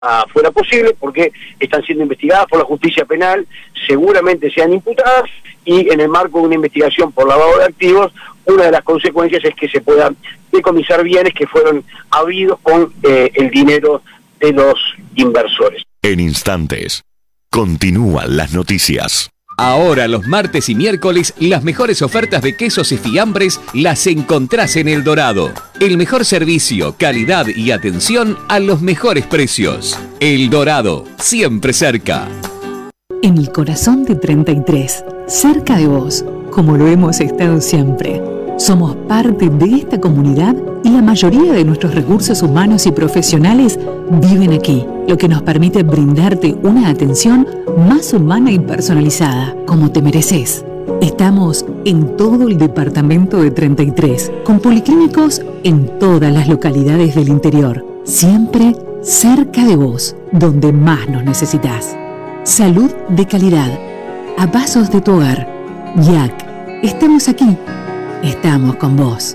fuera posible, porque están siendo investigadas por la justicia penal, seguramente sean imputadas, y en el marco de una investigación por lavado de activos, una de las consecuencias es que se puedan decomisar bienes que fueron habidos con el dinero de los inversores. En instantes, continúan las noticias. Ahora los martes y miércoles las mejores ofertas de quesos y fiambres las encontrás en El Dorado. El mejor servicio, calidad y atención a los mejores precios. El Dorado, siempre cerca. En el corazón de 33, cerca de vos, como lo hemos estado siempre. Somos parte de esta comunidad y la mayoría de nuestros recursos humanos y profesionales viven aquí, lo que nos permite brindarte una atención más humana y personalizada, como te mereces. Estamos en todo el departamento de 33, con policlínicos en todas las localidades del interior, siempre cerca de vos, donde más nos necesitas. Salud de calidad, a pasos de tu hogar. YAC, estamos aquí. Estamos con vos.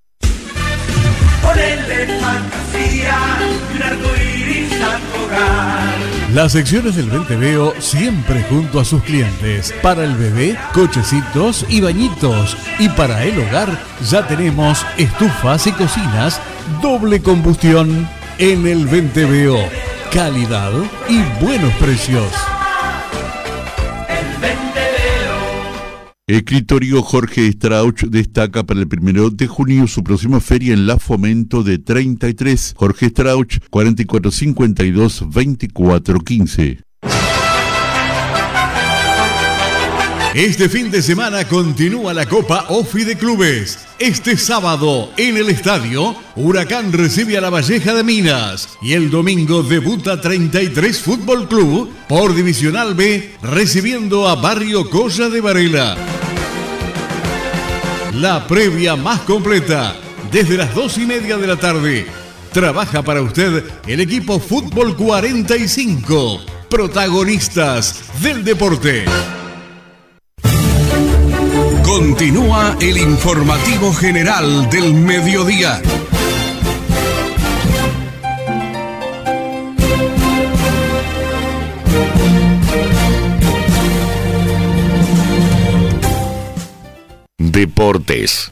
Ponele fantasía y un arcoíris a tu hogar. Las secciones del Venteveo siempre junto a sus clientes. Para el bebé, cochecitos y bañitos. Y para el hogar ya tenemos estufas y cocinas doble combustión. En el Venteveo, calidad y buenos precios. Escritorio Jorge Strauch destaca para el 1 de junio su próxima feria en la Fomento de 33. Jorge Strauch, 4452-2415. Este fin de semana continúa la Copa OFI de Clubes. Este sábado, en el estadio, Huracán recibe a La Valleja de Minas. Y el domingo debuta 33 Fútbol Club por Divisional B, recibiendo a Barrio Colla de Varela. La previa más completa, desde las 2:30 de la tarde. Trabaja para usted el equipo Fútbol 45, protagonistas del deporte. Continúa el informativo general del mediodía. Deportes.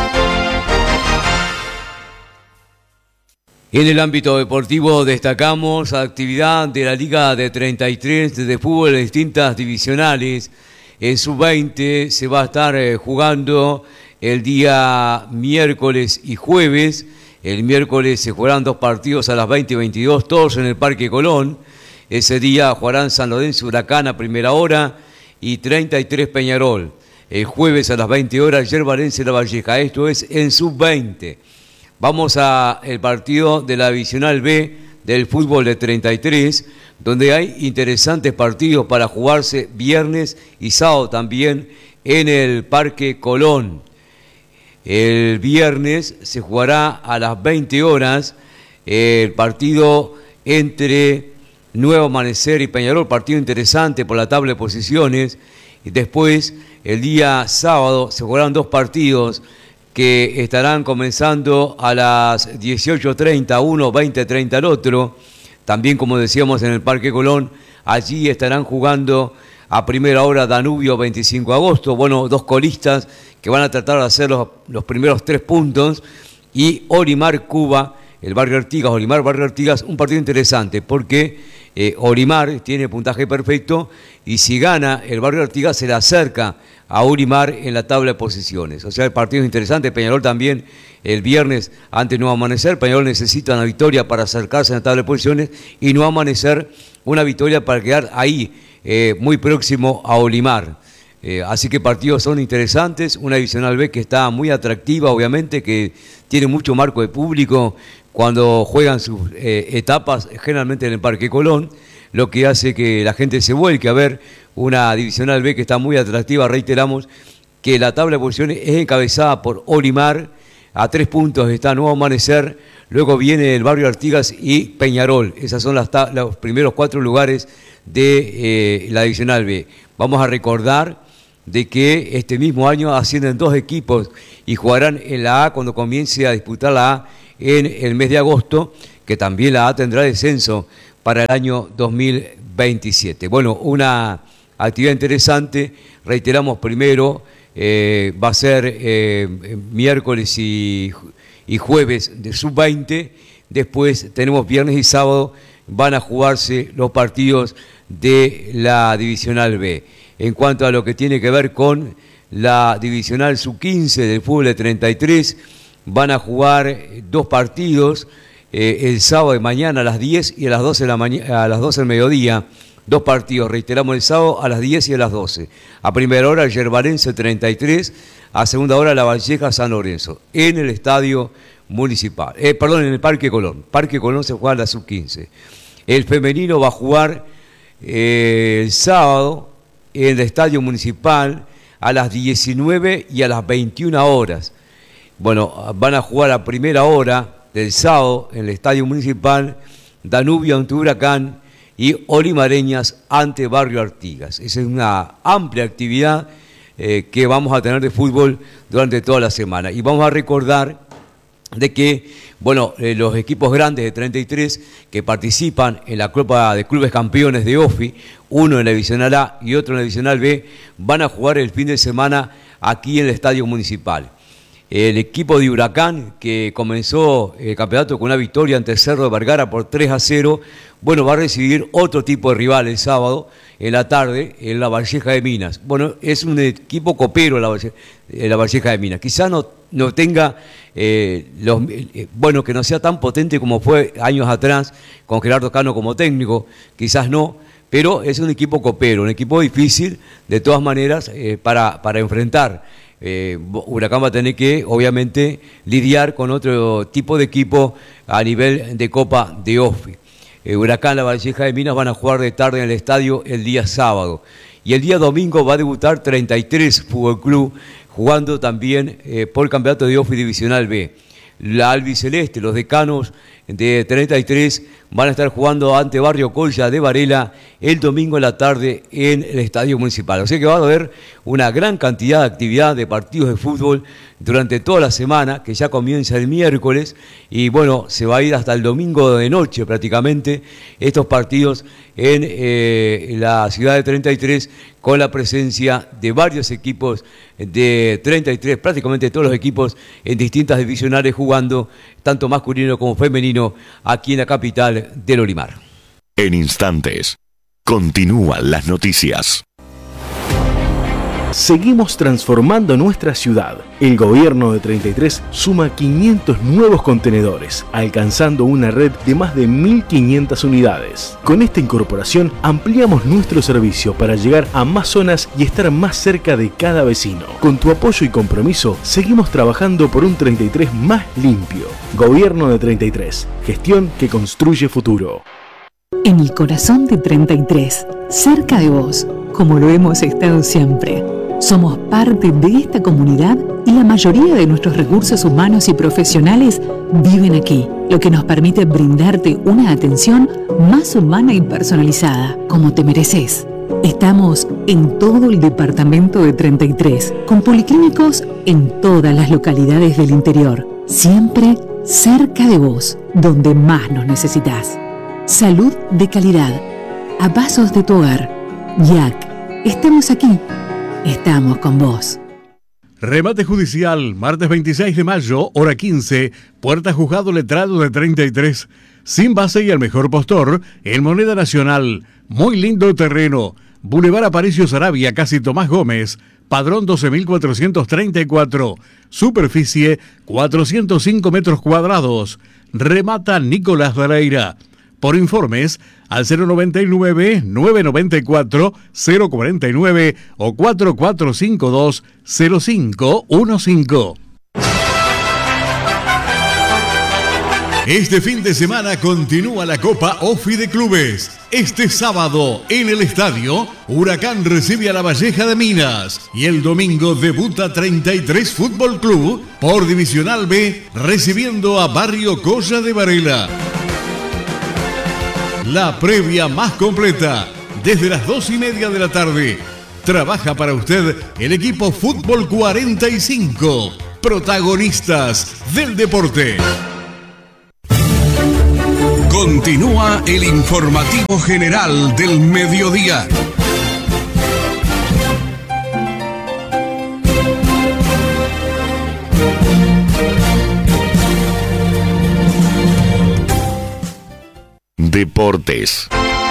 En el ámbito deportivo destacamos actividad de la Liga de 33 de fútbol de distintas divisionales. En sub-20 se va a estar jugando el día miércoles y jueves. El miércoles se jugarán 2 partidos a las 20 y 22, todos en el Parque Colón. Ese día jugarán San Lorenzo Huracán a primera hora y 33 Peñarol. El jueves a las 20 horas, Yerbalense La Valleja. Esto es en sub-20. Vamos a el partido de la Divisional B del fútbol de 33, donde hay interesantes partidos para jugarse viernes y sábado también en el Parque Colón. El viernes se jugará a las 20 horas el partido entre Nuevo Amanecer y Peñarol, partido interesante por la tabla de posiciones. Y después, el día sábado, se jugarán 2 partidos que estarán comenzando a las 18:30, uno, 20:30 el otro. También, como decíamos, en el Parque Colón, allí estarán jugando a primera hora Danubio 25 de agosto. Bueno, 2 colistas que van a tratar de hacer los primeros 3 puntos. Y Olimar Cuba, el Barrio Artigas, Olimar Barrio Artigas, un partido interesante porque Olimar tiene puntaje perfecto y si gana el Barrio Artigas se le acerca a Olimar en la tabla de posiciones. O sea, el partido es interesante. Peñarol también el viernes ante Nuevo Amanecer. Peñarol necesita una victoria para acercarse en la tabla de posiciones y Nuevo Amanecer una victoria para quedar ahí muy próximo a Olimar. Así que partidos son interesantes. Una Divisional B que está muy atractiva, obviamente, que tiene mucho marco de público cuando juegan sus etapas, generalmente en el Parque Colón, lo que hace que la gente se vuelque a ver una Divisional B que está muy atractiva. Reiteramos que la tabla de posiciones es encabezada por Olimar, a 3 puntos está Nuevo Amanecer, luego viene el Barrio Artigas y Peñarol. Esas son los primeros 4 lugares de la Divisional B. Vamos a recordar de que este mismo año ascienden 2 equipos y jugarán en la A cuando comience a disputar la A en el mes de agosto, que también la A tendrá descenso para el año 2027. Bueno, una actividad interesante, reiteramos primero, va a ser miércoles y jueves de sub-20, después tenemos viernes y sábado, van a jugarse los partidos de la Divisional B. En cuanto a lo que tiene que ver con la Divisional sub-15 del fútbol de 33, van a jugar 2 partidos, el sábado de mañana a las 10 y a las 12 del mediodía. 2 partidos, reiteramos, el sábado a las 10 y a las 12. A primera hora el Yerbarense 33, a segunda hora la Valleja San Lorenzo, en el estadio municipal. En el Parque Colón. Parque Colón se juega a la sub-15. El femenino va a jugar el sábado en el estadio municipal a las 19 y a las 21 horas. Bueno, van a jugar a primera hora del sábado en el estadio municipal Danubio ante Huracán y Olimareñas ante Barrio Artigas. Esa es una amplia actividad que vamos a tener de fútbol durante toda la semana. Y vamos a recordar de que, bueno, los equipos grandes de 33 que participan en la Copa de Clubes Campeones de OFI, uno en la Divisional A y otro en la Divisional B, van a jugar el fin de semana aquí en el Estadio Municipal. El equipo de Huracán, que comenzó el campeonato con una victoria ante Cerro de Vergara por 3-0, bueno, va a recibir otro tipo de rival el sábado en la tarde en la Valleja de Minas. Bueno, es un equipo copero la Valleja de Minas. Quizás no tenga, que no sea tan potente como fue años atrás con Gerardo Cano como técnico, quizás no, pero es un equipo copero, un equipo difícil de todas maneras para enfrentar. Huracán va a tener que, obviamente, lidiar con otro tipo de equipo a nivel de Copa de OFI. Huracán, la Valleja de Minas van a jugar de tarde en el estadio el día sábado. Y el día domingo va a debutar 33 Fútbol Club, jugando también por el campeonato de OFI Divisional B. La albiceleste, los decanos de 33, van a estar jugando ante Barrio Colla de Varela el domingo en la tarde en el Estadio Municipal. O sea que va a haber una gran cantidad de actividad de partidos de fútbol durante toda la semana, que ya comienza el miércoles, y bueno, se va a ir hasta el domingo de noche prácticamente estos partidos en la ciudad de 33, con la presencia de varios equipos de 33, prácticamente todos los equipos en distintas divisionales jugando, tanto masculino como femenino, aquí en la capital del Olimar. En instantes, continúan las noticias. Seguimos transformando nuestra ciudad. El gobierno de 33 suma 500 nuevos contenedores, alcanzando una red de más de 1.500 unidades. Con esta incorporación ampliamos nuestro servicio para llegar a más zonas y estar más cerca de cada vecino. Con tu apoyo y compromiso, seguimos trabajando por un 33 más limpio. Gobierno de 33, gestión que construye futuro. En el corazón de 33, cerca de vos, como lo hemos estado siempre. Somos parte de esta comunidad y la mayoría de nuestros recursos humanos y profesionales viven aquí, lo que nos permite brindarte una atención más humana y personalizada, como te mereces. Estamos en todo el departamento de 33, con policlínicos en todas las localidades del interior, siempre cerca de vos, donde más nos necesitas. Salud de calidad, a pasos de tu hogar. YAC, estamos aquí. Estamos con vos. Remate judicial, martes 26 de mayo, hora 15, puerta juzgado letrado de 33, sin base y al mejor postor, en moneda nacional, muy lindo terreno, Boulevard Aparicio Saravia, casi Tomás Gómez, padrón 12.434, superficie 405 metros cuadrados, remata Nicolás Dareira. Por informes al 099-994-049 o 4452-0515. Este fin de semana continúa la Copa OFI de Clubes. Este sábado en el estadio, Huracán recibe a la Valleja de Minas y el domingo debuta 33 Fútbol Club por Divisional B recibiendo a Barrio Colla de Varela. La previa más completa, desde las 2:30 de la tarde. Trabaja para usted el equipo Fútbol 45, protagonistas del deporte. Continúa el informativo general del mediodía. Deportes.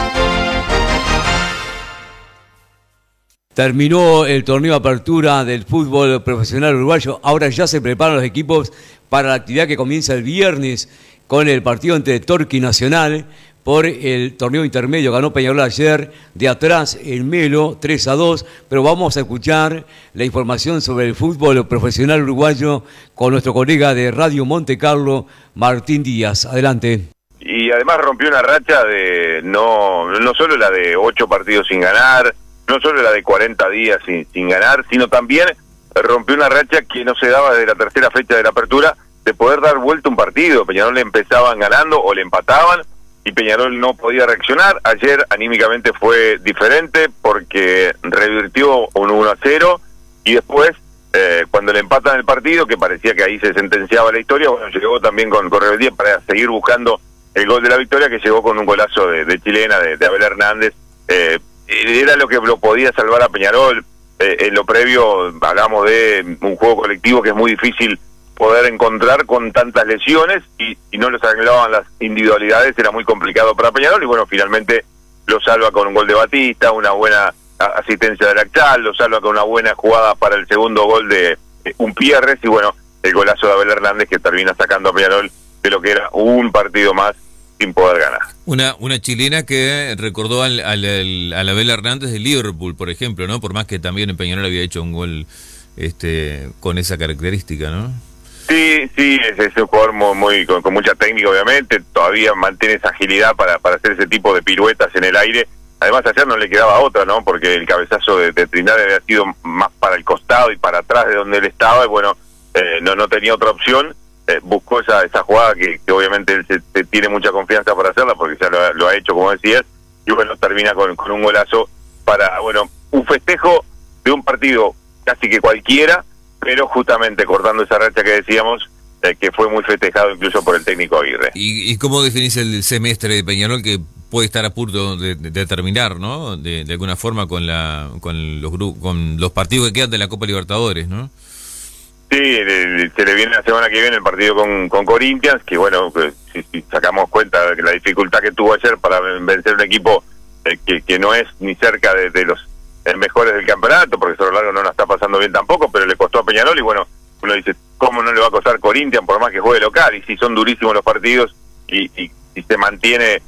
Terminó el torneo de apertura del fútbol profesional uruguayo. Ahora ya se preparan los equipos para la actividad que comienza el viernes con el partido entre Torque y Nacional por el torneo intermedio. Ganó Peñarol ayer de atrás el Melo 3-2, pero vamos a escuchar la información sobre el fútbol profesional uruguayo con nuestro colega de Radio Monte Carlo, Martín Díaz. Adelante. Y además rompió una racha de no solo la de 8 partidos sin ganar, no solo la de 40 días sin ganar, sino también rompió una racha que no se daba desde la tercera fecha de la apertura, de poder dar vuelta un partido. Peñarol le empezaban ganando o le empataban y Peñarol no podía reaccionar. Ayer anímicamente fue diferente porque revirtió un 1-0 y después cuando le empatan el partido, que parecía que ahí se sentenciaba la historia, bueno, llegó también con rebeldía para seguir buscando el gol de la victoria, que llegó con un golazo de chilena de Abel Hernández. Era lo que lo podía salvar a Peñarol. En lo previo hablamos de un juego colectivo que es muy difícil poder encontrar con tantas lesiones y no les arreglaban las individualidades, era muy complicado para Peñarol y bueno, finalmente lo salva con un gol de Batista, una buena asistencia de Lactal, lo salva con una buena jugada para el segundo gol de Umpierres y bueno, el golazo de Abel Hernández que termina sacando a Peñarol de lo que era un partido más sin poder ganar. Una chilena que recordó al Abel Hernández de Liverpool, por ejemplo, ¿no? Por más que también en Peñarol había hecho un gol con esa característica, ¿no? Sí, es un jugador con mucha técnica, obviamente, todavía mantiene esa agilidad para hacer ese tipo de piruetas en el aire. Además ayer no le quedaba otra, ¿no? Porque el cabezazo de Trindade había sido más para el costado y para atrás de donde él estaba y bueno, no tenía otra opción. Buscó esa jugada que obviamente él se tiene mucha confianza para hacerla porque ya lo ha hecho, como decías, y bueno, termina con un golazo para, bueno, un festejo de un partido casi que cualquiera, pero justamente cortando esa racha que decíamos, que fue muy festejado incluso por el técnico Aguirre. ¿Y cómo definís el semestre de Peñarol que puede estar a punto de terminar, ¿no? De alguna forma con los partidos que quedan de la Copa Libertadores, ¿no? Sí, se le viene la semana que viene el partido con Corinthians, que bueno, si sacamos cuenta de la dificultad que tuvo ayer para vencer un equipo que no es ni cerca de los mejores del campeonato, porque Cerro Largo no la está pasando bien tampoco, pero le costó a Peñarol y bueno, uno dice, ¿cómo no le va a costar Corinthians por más que juegue local? Y si son durísimos los partidos y se mantiene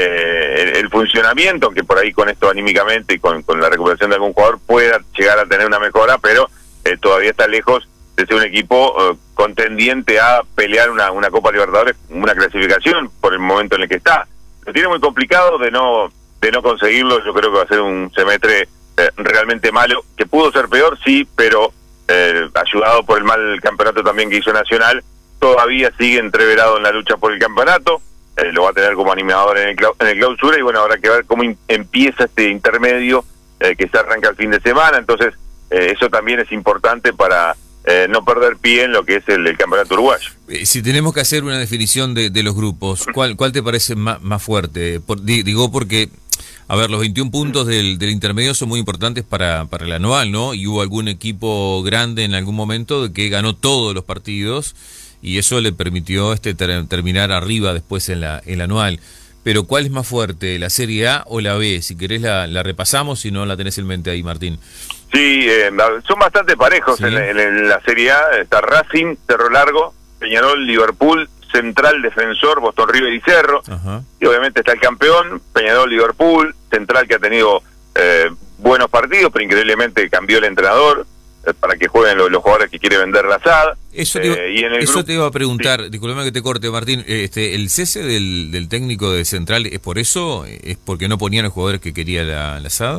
el funcionamiento, que por ahí con esto anímicamente y con la recuperación de algún jugador pueda llegar a tener una mejora, pero todavía está lejos de ser un equipo contendiente a pelear una Copa Libertadores, una clasificación por el momento en el que está. Lo tiene muy complicado de no conseguirlo. Yo creo que va a ser un semestre realmente malo, que pudo ser peor, sí, pero ayudado por el mal campeonato también que hizo Nacional, todavía sigue entreverado en la lucha por el campeonato. Lo va a tener como animador en el clausura y bueno, habrá que ver cómo empieza este intermedio que se arranca el fin de semana. Entonces eso también es importante para no perder pie en lo que es el campeonato uruguayo. Si tenemos que hacer una definición de los grupos, ¿cuál te parece más fuerte? Digo porque, a ver, los 21 puntos del intermedio son muy importantes para el anual, ¿no? Y hubo algún equipo grande en algún momento que ganó todos los partidos y eso le permitió terminar arriba después en la anual. Pero ¿cuál es más fuerte, la Serie A o la B? Si querés la repasamos, si no la tenés en mente ahí, Martín. Sí, son bastante parejos. ¿Sí? En la Serie A está Racing, Cerro Largo, Peñarol, Liverpool, Central, Defensor, Boston River y Cerro. Ajá. Y obviamente está el campeón, Peñarol, Liverpool, Central que ha tenido buenos partidos, pero increíblemente cambió el entrenador para que jueguen los jugadores que quiere vender la SAD. Eso te iba a preguntar, sí. Disculpame que te corte, Martín, el cese del técnico de Central, ¿es por eso? ¿Es porque no ponían los jugadores que quería la SAD?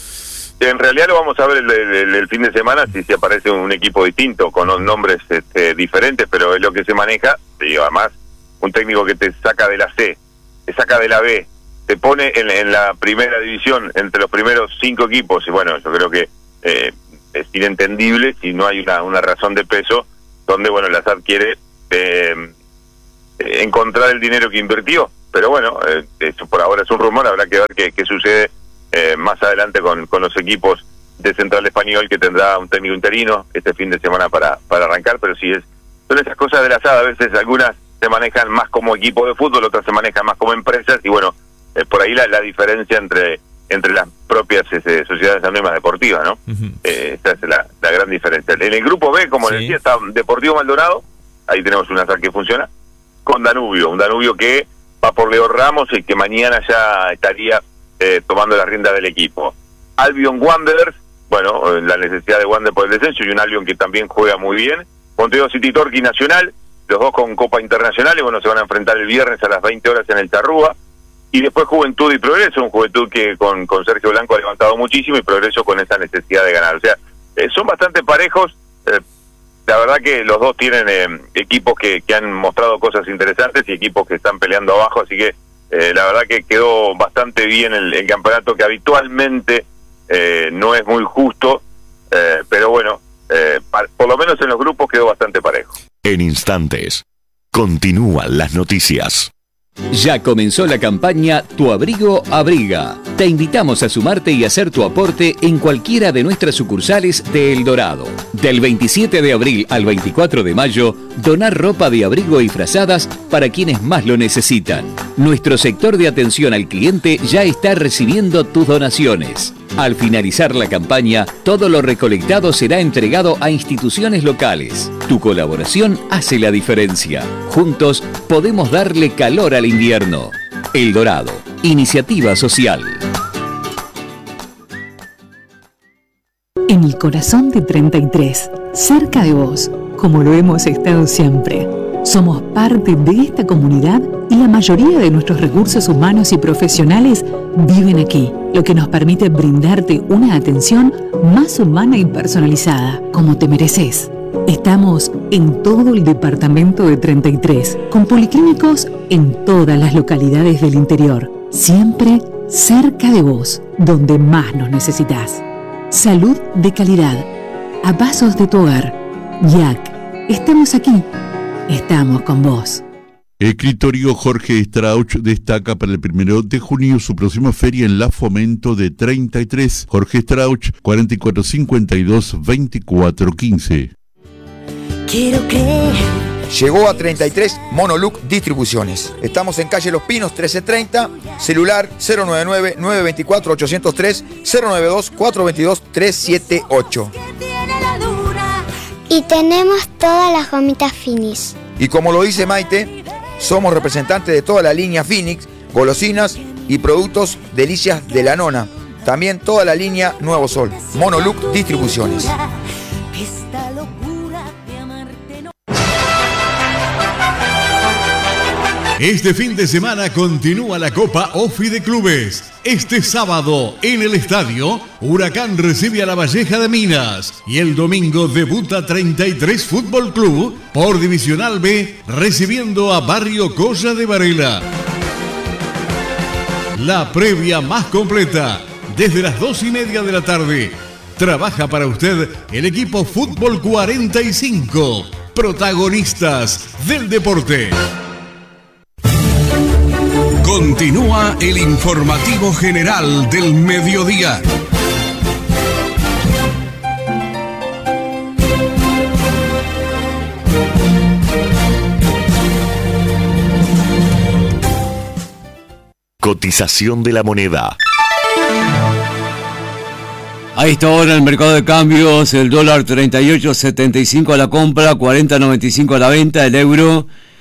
En realidad lo vamos a ver el fin de semana si aparece un equipo distinto, con los nombres diferentes, pero es lo que se maneja. Y además, un técnico que te saca de la C, te saca de la B, te pone en la primera división entre los primeros 5 equipos, y bueno, yo creo que es inentendible si no hay una razón de peso donde, bueno, la SAD quiere encontrar el dinero que invirtió pero bueno, eso por ahora es un rumor, habrá que ver qué sucede más adelante con los equipos de Central Español, que tendrá un técnico interino este fin de semana para arrancar, pero sí son esas cosas del azar. A veces algunas se manejan más como equipo de fútbol, otras se manejan más como empresas, y bueno, por ahí la diferencia entre las propias sociedades anónimas deportivas, ¿no? Esa es la gran diferencia. En el grupo B, como les decía, está Deportivo Maldonado, ahí tenemos un azar que funciona, con Danubio, un Danubio que va por Leo Ramos y que mañana ya estaría tomando la rienda del equipo. Albion Wanderers, bueno, la necesidad de Wander por el descenso, y un Albion que también juega muy bien. Montevideo City Torque y Nacional, los dos con Copa Internacional, y bueno, se van a enfrentar el viernes a las 20 horas en el Charrúa. Y después Juventud y Progreso, un Juventud que con Sergio Blanco ha levantado muchísimo, y Progreso con esa necesidad de ganar. O sea, son bastante parejos. La verdad que los dos tienen equipos que han mostrado cosas interesantes y equipos que están peleando abajo, así que la verdad que quedó bastante bien el campeonato, que habitualmente no es muy justo, pero bueno, por lo menos en los grupos quedó bastante parejo. En instantes, continúan las noticias. Ya comenzó la campaña Tu Abrigo Abriga. Te invitamos a sumarte y hacer tu aporte en cualquiera de nuestras sucursales de El Dorado. Del 27 de abril al 24 de mayo, donar ropa de abrigo y frazadas para quienes más lo necesitan. Nuestro sector de atención al cliente ya está recibiendo tus donaciones. Al finalizar la campaña, todo lo recolectado será entregado a instituciones locales. Tu colaboración hace la diferencia. Juntos podemos darle calor al invierno. El Dorado, iniciativa social. En el corazón de 33, cerca de vos, como lo hemos estado siempre. Somos parte de esta comunidad y la mayoría de nuestros recursos humanos y profesionales viven aquí, lo que nos permite brindarte una atención más humana y personalizada, como te mereces. Estamos en todo el departamento de 33, con policlínicos en todas las localidades del interior, siempre cerca de vos, donde más nos necesitas. Salud de calidad, a pasos de tu hogar. YAC, estamos aquí, estamos con vos. Escritorio Jorge Strauch destaca para el 1 de junio su próxima feria en La Fomento de 33. Jorge Strauch, 4452-2415. Quiero creer. Llegó a 33 Monoluc Distribuciones. Estamos en calle Los Pinos 1330, celular 099-924-803, 092-422-378. Y tenemos todas las gomitas Finis. Y como lo dice Maite, somos representantes de toda la línea Phoenix, golosinas y productos delicias de la nona. También toda la línea Nuevo Sol. Monoluc Distribuciones. Este fin de semana continúa la Copa OFI de Clubes. Este sábado, en el estadio, Huracán recibe a La Valleja de Minas. Y el domingo debuta 33 Fútbol Club por Divisional B, recibiendo a Barrio Colla de Varela. La previa más completa, desde las 2:30 de la tarde. Trabaja para usted el equipo Fútbol 45, protagonistas del deporte. Continúa el informativo general del mediodía. Cotización de la moneda. A esta hora en el mercado de cambios, el dólar 38.75 a la compra, 40.95 a la venta, el euro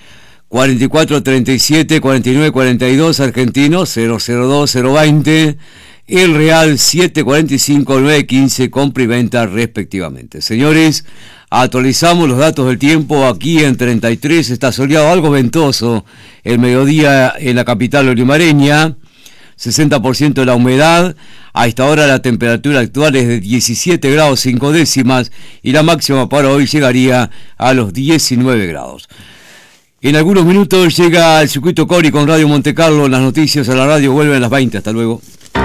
44.37, 49.42 argentino, 0.02, 0.20, el real 7.45, 9.15, compra y venta respectivamente. Señores, actualizamos los datos del tiempo aquí en 33, está soleado, algo ventoso el mediodía en la capital olimareña, 60% de la humedad. A esta hora la temperatura actual es de 17 grados 5 décimas y la máxima para hoy llegaría a los 19 grados. En algunos minutos llega el circuito Cori con Radio Monte Carlo. Las noticias a la radio vuelven a las 20. Hasta luego.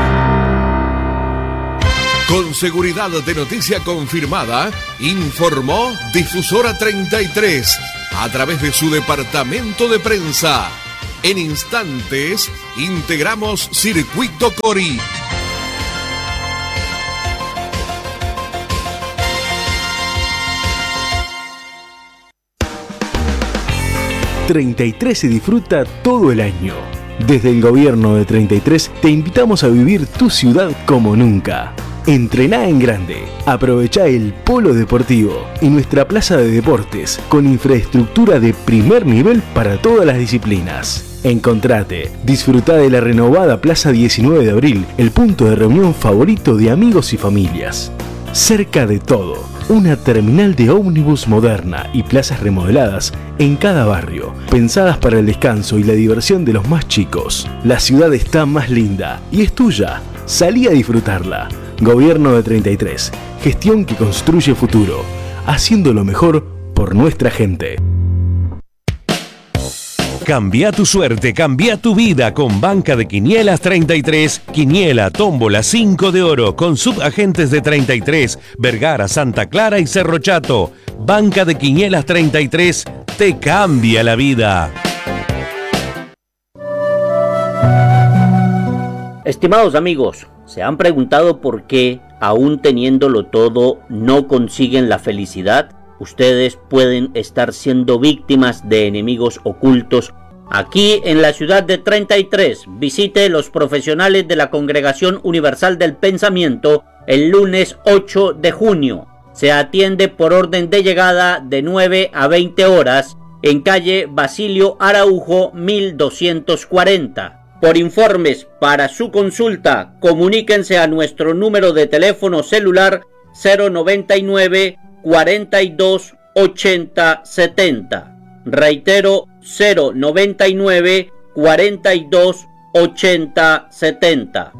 Con seguridad de noticia confirmada, informó Difusora 33 a través de su departamento de prensa. En instantes, integramos Circuito Cori. ...33 se disfruta todo el año. Desde el gobierno de 33 te invitamos a vivir tu ciudad como nunca. Entrená en grande, aprovechá el polo deportivo y nuestra plaza de deportes con infraestructura de primer nivel para todas las disciplinas. Encontrate, disfrutá de la renovada Plaza 19 de Abril, el punto de reunión favorito de amigos y familias. Cerca de todo, una terminal de ómnibus moderna y plazas remodeladas en cada barrio, pensadas para el descanso y la diversión de los más chicos. La ciudad está más linda y es tuya. Salí a disfrutarla. Gobierno de 33. Gestión que construye futuro. Haciendo lo mejor por nuestra gente. Cambia tu suerte, cambia tu vida con Banca de Quinielas 33. Quiniela, tómbola, 5 de oro con subagentes de 33, Vergara, Santa Clara y Cerro Chato. Banca de Quinielas 33 te cambia la vida. Estimados amigos, ¿se han preguntado por qué, aún teniéndolo todo, no consiguen la felicidad? Ustedes pueden estar siendo víctimas de enemigos ocultos. Aquí en la ciudad de 33, visite los profesionales de la Congregación Universal del Pensamiento el lunes 8 de junio. Se atiende por orden de llegada de 9 a 20 horas en calle Basilio Araujo 1240. Por informes para su consulta, comuníquense a nuestro número de teléfono celular 099 42 80 70. Reitero, 099 42 80 70.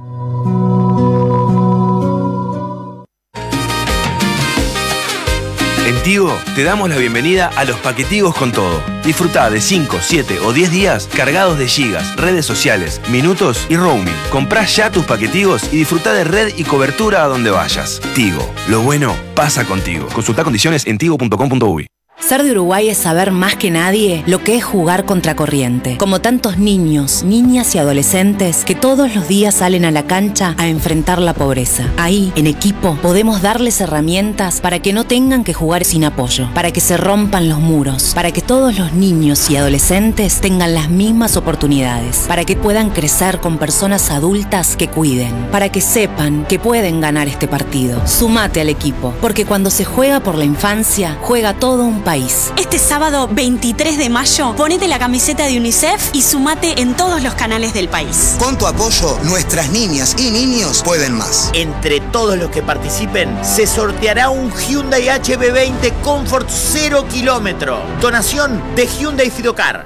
En Tigo te damos la bienvenida a los paquetigos con todo. Disfrutá de 5, 7 o 10 días cargados de gigas, redes sociales, minutos y roaming. Comprá ya tus paquetigos y disfrutá de red y cobertura a donde vayas. Tigo, lo bueno pasa contigo. Consultá condiciones en tigo.com.uy. Ser de Uruguay es saber más que nadie lo que es jugar contracorriente. Como tantos niños, niñas y adolescentes que todos los días salen a la cancha a enfrentar la pobreza. Ahí, en equipo, podemos darles herramientas para que no tengan que jugar sin apoyo, para que se rompan los muros, para que todos los niños y adolescentes tengan las mismas oportunidades, para que puedan crecer con personas adultas que cuiden, para que sepan que pueden ganar este partido. Sumate al equipo, porque cuando se juega por la infancia, juega todo un país. Este sábado 23 de mayo, ponete la camiseta de UNICEF y sumate en todos los canales del país. Con tu apoyo, nuestras niñas y niños pueden más. Entre todos los que participen, se sorteará un Hyundai HB20 Comfort 0 kilómetro. Donación de Hyundai Fidocar.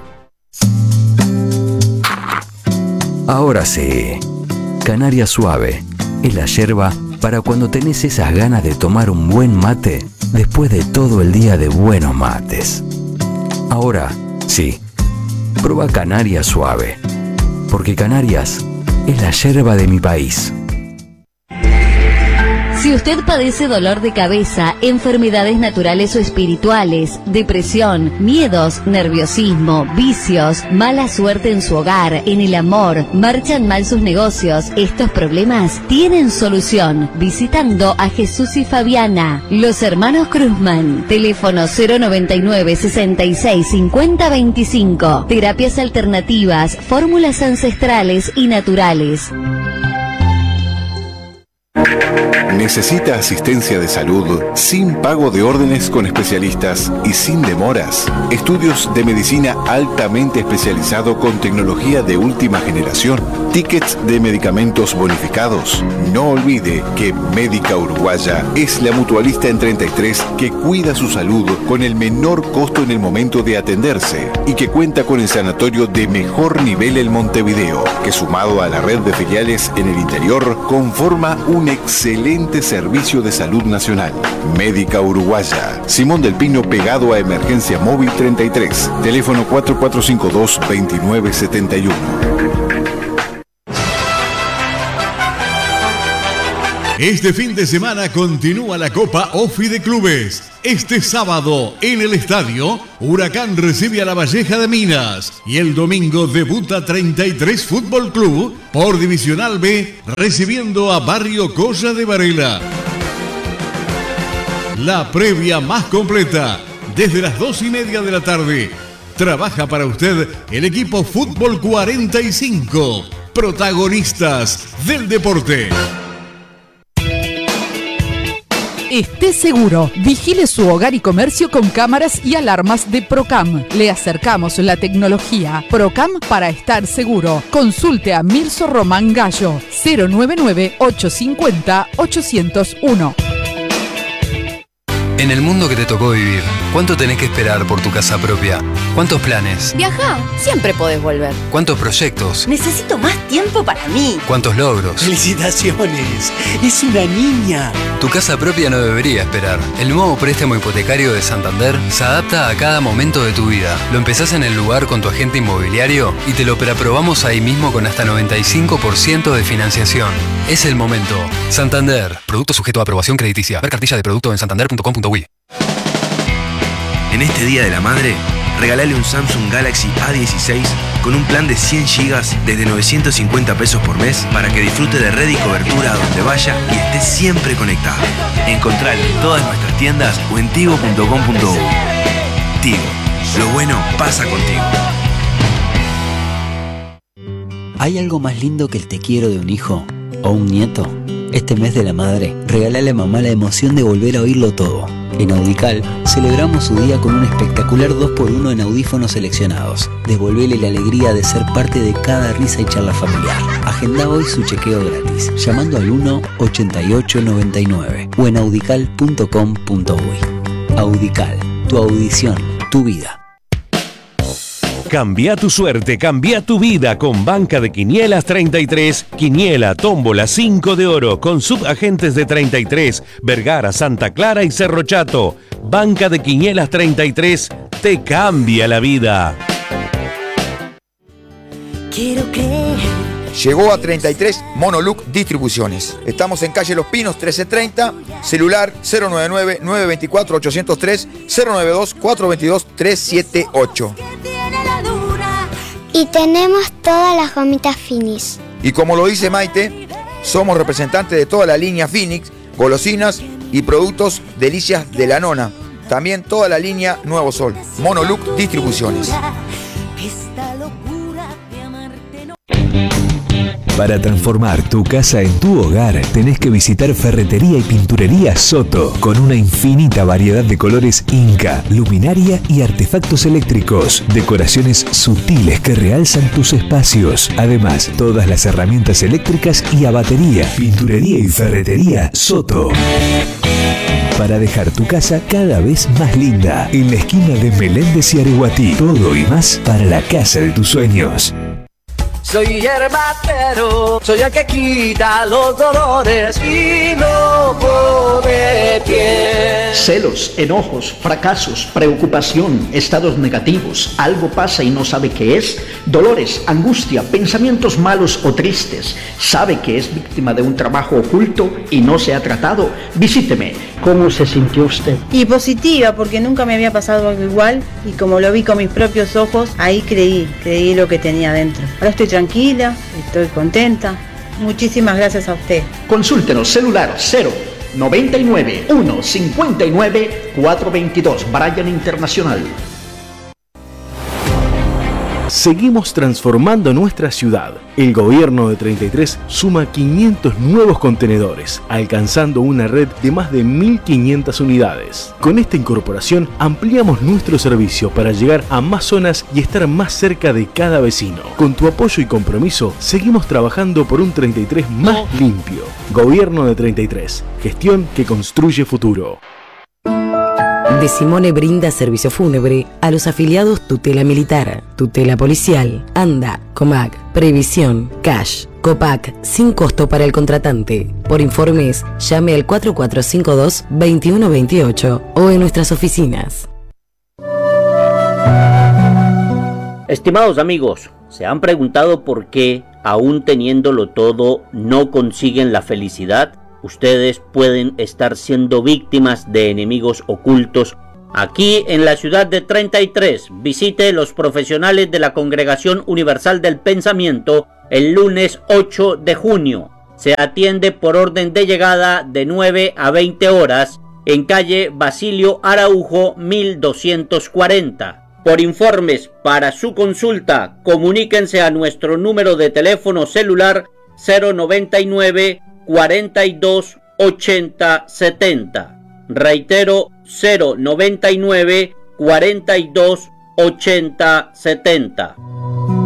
Ahora sí, Canaria Suave es la yerba para cuando tenés esas ganas de tomar un buen mate después de todo el día de buenos mates. Ahora, sí, prueba Canaria Suave, porque Canarias es la yerba de mi país. Si usted padece dolor de cabeza, enfermedades naturales o espirituales, depresión, miedos, nerviosismo, vicios, mala suerte en su hogar, en el amor, marchan mal sus negocios, estos problemas tienen solución visitando a Jesús y Fabiana, los hermanos Cruzman. Teléfono 099 66 50 25. Terapias alternativas, fórmulas ancestrales y naturales. ¿Necesita asistencia de salud sin pago de órdenes con especialistas y sin demoras? Estudios de medicina altamente especializado con tecnología de última generación. Tickets de medicamentos bonificados. No olvide que Médica Uruguaya es la mutualista en 33 que cuida su salud con el menor costo en el momento de atenderse y que cuenta con el sanatorio de mejor nivel en Montevideo, que sumado a la red de filiales en el interior conforma un excelente servicio de salud nacional. Médica Uruguaya. Simón del Pino pegado a Emergencia Móvil 33. Teléfono 4452-2971. Este fin de semana continúa la Copa OFI de Clubes. Este sábado, en el estadio, Huracán recibe a La Valleja de Minas. Y el domingo debuta 33 Fútbol Club por Divisional B, recibiendo a Barrio Colla de Varela. La previa más completa, desde las 2:30 de la tarde. Trabaja para usted el equipo Fútbol 45, protagonistas del deporte. Esté seguro, vigile su hogar y comercio con cámaras y alarmas de Procam. Le acercamos la tecnología Procam para estar seguro. Consulte a Milso Román Gallo, 099-850-801. En el mundo que te tocó vivir, ¿cuánto tenés que esperar por tu casa propia? ¿Cuántos planes? Viajá, siempre podés volver. ¿Cuántos proyectos? Necesito más tiempo para mí. ¿Cuántos logros? ¡Felicitaciones! ¡Es una niña! Tu casa propia no debería esperar. El nuevo préstamo hipotecario de Santander se adapta a cada momento de tu vida. Lo empezás en el lugar con tu agente inmobiliario y te lo preaprobamos ahí mismo con hasta 95% de financiación. Es el momento. Santander. Producto sujeto a aprobación crediticia. Ver cartilla de producto en santander.com.uy. En este Día de la Madre, regalale un Samsung Galaxy A16 con un plan de 100 GB desde 950 pesos por mes para que disfrute de red y cobertura a donde vaya y esté siempre conectado. Encontralo en todas nuestras tiendas o en tigo.com.uy. Tigo, lo bueno pasa contigo. ¿Hay algo más lindo que el te quiero de un hijo o un nieto? Este mes de la madre, regálale a mamá la emoción de volver a oírlo todo. En Audical celebramos su día con un espectacular 2x1 en audífonos seleccionados. Devolvele la alegría de ser parte de cada risa y charla familiar. Agenda hoy su chequeo gratis, llamando al 1-8899 o en audical.com.uy. Audical, tu audición, tu vida. Cambia tu suerte, cambia tu vida con Banca de Quinielas 33, Quiniela, Tómbola 5 de oro con subagentes de 33, Vergara, Santa Clara y Cerro Chato. Banca de Quinielas 33 te cambia la vida. Quiero creer. Llegó a 33 Monoluc Distribuciones. Estamos en calle Los Pinos 1330, celular 099-924-803, 092-422-378. Y tenemos todas las gomitas Finis. Y como lo dice Maite, somos representantes de toda la línea Phoenix, golosinas y productos Delicias de la Nona. También toda la línea Nuevo Sol. Monoluc Distribuciones. Para transformar tu casa en tu hogar, tenés que visitar Ferretería y Pinturería Soto, con una infinita variedad de colores Inca, luminaria y artefactos eléctricos, decoraciones sutiles que realzan tus espacios. Además, todas las herramientas eléctricas y a batería. Pinturería y Ferretería Soto. Para dejar tu casa cada vez más linda, en la esquina de Meléndez y Areguatí. Todo y más para la casa de tus sueños. Soy herbatero, soy el que quita los dolores y no pone pie. Celos, enojos, fracasos, preocupación, estados negativos, algo pasa y no sabe qué es, dolores, angustia, pensamientos malos o tristes, sabe que es víctima de un trabajo oculto y no se ha tratado. Visíteme. ¿Cómo se sintió usted? Y positiva, porque nunca me había pasado algo igual y como lo vi con mis propios ojos, ahí creí lo que tenía dentro. Ahora estoy tranquila, estoy contenta. Muchísimas gracias a usted. Consúltenos, celular 099-159-422, Bryan Internacional. Seguimos transformando nuestra ciudad. El gobierno de 33 suma 500 nuevos contenedores, alcanzando una red de más de 1.500 unidades. Con esta incorporación ampliamos nuestro servicio para llegar a más zonas y estar más cerca de cada vecino. Con tu apoyo y compromiso, seguimos trabajando por un 33 más limpio. Gobierno de 33, gestión que construye futuro. De Simone brinda servicio fúnebre a los afiliados Tutela Militar, Tutela Policial, ANDA, COMAC, Previsión, Cash, COPAC, sin costo para el contratante. Por informes, llame al 4452-2128 o en nuestras oficinas. Estimados amigos, ¿se han preguntado por qué, aún teniéndolo todo, no consiguen la felicidad? ustedes pueden estar siendo víctimas de enemigos ocultos aquí en la ciudad de 33. Visite los profesionales de la Congregación Universal del Pensamiento el lunes 8 de junio. Se atiende por orden de llegada de 9 a 20 horas en calle Basilio Araujo 1240. Por informes para su consulta, comuníquense a nuestro número de teléfono celular 099 42 80 70. Reitero, 099 42 80 70.